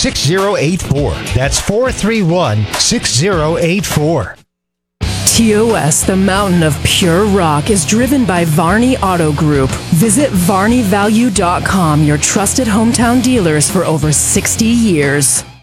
431-6084. That's 431-6084. TOS, the mountain of pure rock, is driven by Varney Auto Group. Visit VarneyValue.com, your trusted hometown dealers for over 60 years.